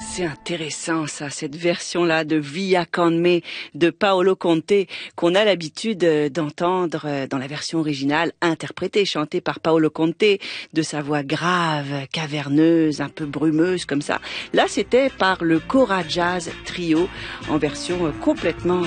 C'est intéressant ça, cette version-là de Via con me de Paolo Conte qu'on a l'habitude d'entendre dans la version originale, interprétée, chantée par Paolo Conte, de sa voix grave, caverneuse, un peu brumeuse comme ça. Là, c'était par le Cora Jazz Trio en version complètement